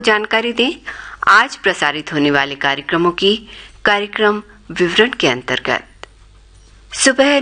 जानकारी दें आज प्रसारित होने वाले कार्यक्रमों की कार्यक्रम विवरण के अंतर्गत सुबह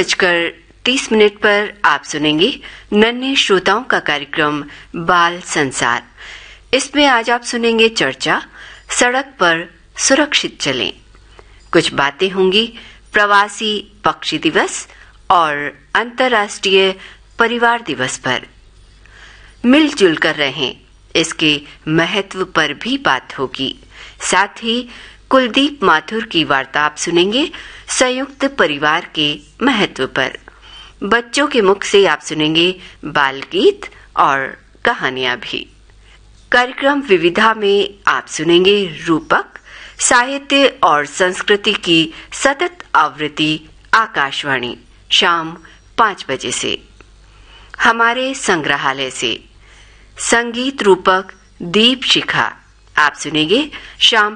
9:30 पर आप सुनेंगे नन्हे श्रोताओं का कार्यक्रम बाल संसार। इसमें आज आप सुनेंगे चर्चा सड़क पर सुरक्षित चलें। कुछ बातें होंगी प्रवासी पक्षी दिवस और अंतर्राष्ट्रीय परिवार दिवस पर। मिलजुल कर रहें, इसके महत्व पर भी बात होगी। साथ ही कुलदीप माथुर की वार्ता आप सुनेंगे संयुक्त परिवार के महत्व पर। बच्चों के मुख से आप सुनेंगे बाल गीत और कहानियां भी। कार्यक्रम विविधा में आप सुनेंगे रूपक साहित्य और संस्कृति की सतत आवृत्ति आकाशवाणी शाम 5 बजे से। हमारे संग्रहालय से संगीत रूपक दीप शिखा आप सुनेंगे शाम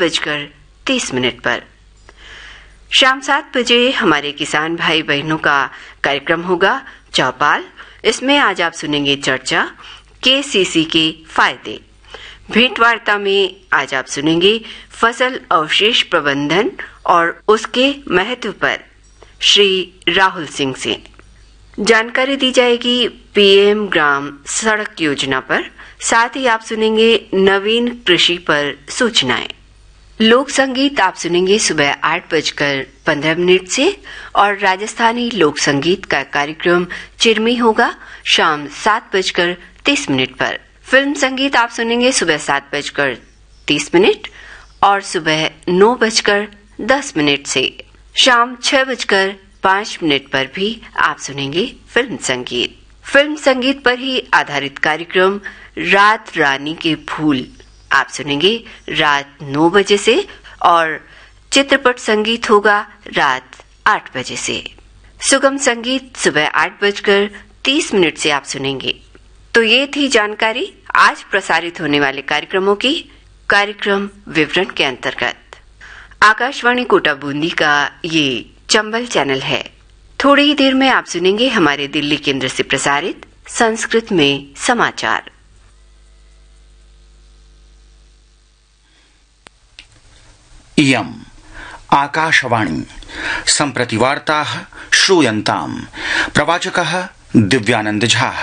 5:30 पर। शाम 7 बजे हमारे किसान भाई बहनों का कार्यक्रम होगा चौपाल। इसमें आज आप सुनेंगे चर्चा केसीसी के फायदे। भेंट वार्ता में आज आप सुनेंगे फसल अवशेष प्रबंधन और उसके महत्व पर श्री राहुल सिंह से। जानकारी दी जाएगी पीएम ग्राम सड़क योजना पर। साथ ही आप सुनेंगे नवीन कृषि पर सूचनाएं। लोक संगीत आप सुनेंगे सुबह 8:15 से और राजस्थानी लोक संगीत का कार्यक्रम चिरमी होगा शाम 7:30 पर। फिल्म संगीत आप सुनेंगे सुबह 7:30 और सुबह 9:10 से। शाम 6:05 पर भी आप सुनेंगे फिल्म संगीत। फिल्म संगीत पर ही आधारित कार्यक्रम रात रानी के फूल आप सुनेंगे रात 9 बजे से और चित्रपट संगीत होगा रात 8 बजे से। सुगम संगीत सुबह 8:30 से आप सुनेंगे। तो ये थी जानकारी आज प्रसारित होने वाले कार्यक्रमों की कार्यक्रम विवरण के अंतर्गत। आकाशवाणी कोटा बूंदी का ये चंबल चैनल है। थोड़ी ही देर में आप सुनेंगे हमारे दिल्ली केंद्र से प्रसारित संस्कृत में समाचार। इयम् आकाशवाणी सम्प्रति वार्ताः श्रूयन्ताम्। प्रवाचकः दिव्यानंद झाः।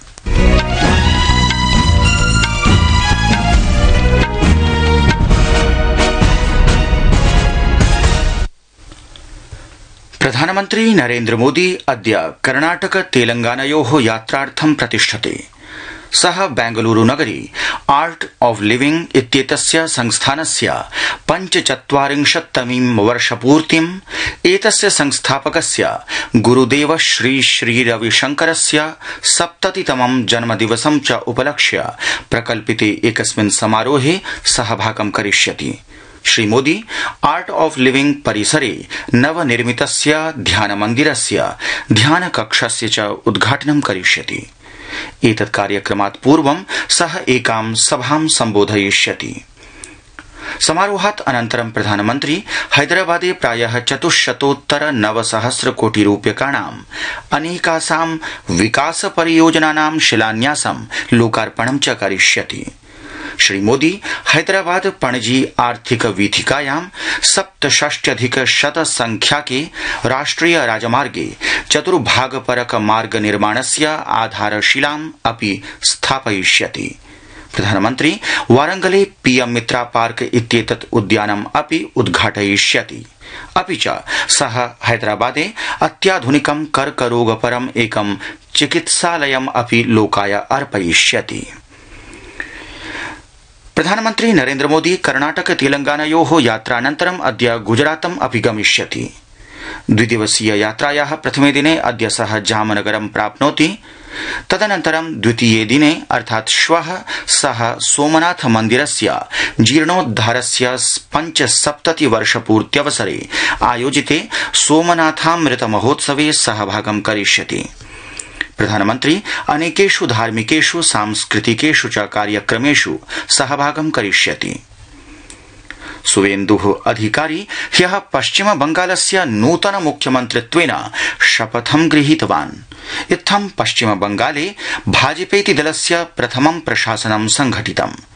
प्रधानमन्त्री नरेन्द्र मोदी अद्य कर्णाटक तेलंगानयोः यात्रार्थं प्रतिष्ठते। सः बेंगलुरु नगरी आर्ट ऑफ लिविंग इत्येतस्य संस्थानस्य 45तमीं वर्षपूर्तिम् एतस्य संस्थापकस्य गुरुदेव श्री श्री रविशंकरस्य 70तमं जन्मदिवसं च उपलक्ष्य प्रकल्पिते एकस्मिन् समारोहे सहभागं करिष्यति। Shri Modi art of living परिसरे नवनिर्मितस्य ध्यानमन्दिरस्य ध्यानकक्षस्य च उद्घाटनं करिष्यति। एतत् कार्यक्रमात् पूर्वं सः एकां सभां सम्बोधयिष्यति। समारोहात् अनन्तरं प्रधानमन्त्री हैदराबादे प्रायः 400-900 कोटि रूप्यकाणाम् अनेकासां विकास परियोजनानां शिलान्यासं लोकार्पणं च करिष्यति। श्री मोदी हैदराबाद पणजी आर्थिक वीथिकायां 67,100 संख्याके राष्ट्रिय राजमार्गे चतुर्भागपरक मार्ग निर्माणस्य आधारशिलाम् अपि स्थापयिष्यति। प्रधानमन्त्री वारंगले पीएम मित्रा पार्क इत्येतत् उद्यानम् अपि उद्घाटयिष्यति। अपि च सः हैदराबादे अत्याधुनिकं कर्करोगपरम् एकं चिकित्सालयम् अपि लोकाय अर्पयिष्यति। प्रधानमन्त्री नरेन्द्र मोदी कर्णाटक तेलंगानयोः यात्रानन्तरम् अद्य गुजरातम् अपि गमिष्यति। द्विदिवसीय यात्रायाः प्रथमे दिने अद्य सः जामनगरं प्राप्नोति। तदनन्तरं द्वितीये दिने अर्थात् श्वः सः सोमनाथ मन्दिरस्य जीर्णोद्धारस्य 75 वर्षपूर्त्यवसरे आयोजिते सोमनाथामृत महोत्सवे सहभागं करिष्यति। प्रधानमन्त्री अनेकेषु धार्मिकेषु सांस्कृतिकेषु च कार्यक्रमेषु सहभागं करिष्यति। सुवेन्दुः अधिकारी ह्यः पश्चिम बंगालस्य नूतन मुख्यमन्त्रित्वेन शपथं गृहीतवान्। इत्थं पश्चिम बंगाले भाजपेति दलस्य प्रथमं प्रशासनं संघटितम्।